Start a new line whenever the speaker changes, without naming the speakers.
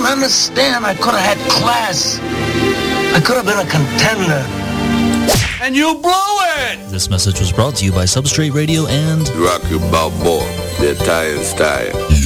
understand. I could have had class. I could have been a contender.
And you blew it!
This message was brought to you by Substrate Radio and
Rocky Balboa, the Italian style.